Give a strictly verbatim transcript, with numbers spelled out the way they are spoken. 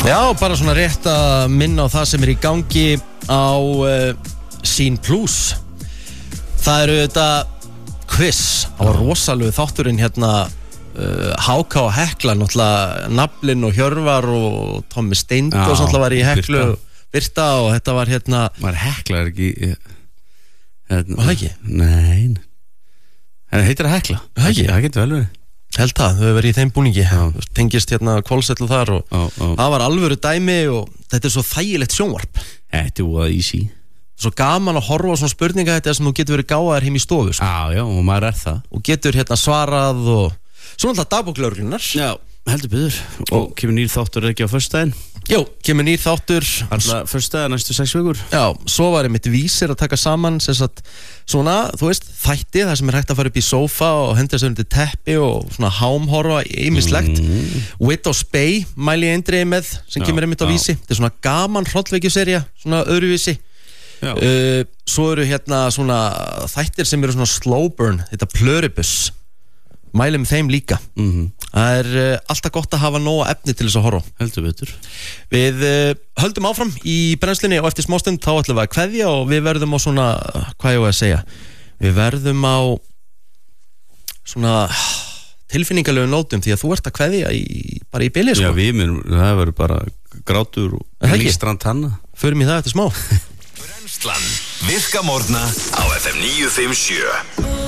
Já, bara svona rétt að minna á það sem er í gangi á uh, Scene Plus. Það eru þetta quiz. Það var rosalegu þátturinn hérna uh, Háka og Hekla, náttúrulega Naflinn og Hjörvar og Tommi Steind og svona var í Heklu Birta og þetta var hérna Var Hekla er ekki hérna, Var það ekki? Nei Það heitir að Hekla Það ekki? Það getur vel verið Held það, þau hefur verið í þeim búningi Tengist hérna Kvolsellu þar og já, já. það var alvöru dæmi og þetta er svo þægilegt sjónvarp. Þetta er úða easy Svo gaman að horfa á svona spurninga þetta sem þú getur verið gáðar heim í stofu sko. Já, já, og maður er það Og getur hérna svarað og svo náttúrulega dagbóklaurglunar. Já, heldur byður Og kemur nýr þáttur ekki á föstudaginn Jú, kemur nýr þáttur Alltaf föstudaginn næstu sex vikur Já, svo var einmitt Vísir að taka saman sem sagt, svona, þú veist, þætti það sem er hægt að fara upp í sófa og henda sér undir teppi og svona hámhorfa ýmislegt. mm. Wit og Spey mæli ég eindriði með sem já, kemur einmitt á já. Vísi. Þetta er svona gaman hrollvekjuserja, svona öðruvísi. uh, Svo eru hérna svona þættir sem eru svona slow burn, þetta Pluribus mælum þeim líka. mm-hmm. Það er uh, alltaf gott að hafa nóga efni til þess að horfa. Heldur betur. Við uh, höldum áfram í brennslinni og eftir smástund þá ætlum við að kveðja og við verðum á svona, hvað ég var að segja, við verðum á svona tilfinningalegu nótum því að þú ert að kveðja í, bara í bili sko. Já, við mér, það verður bara grátur og lístrand hanna. Förum í það eftir smá. Brennslan, virka morgna á F M níu fimm sjö.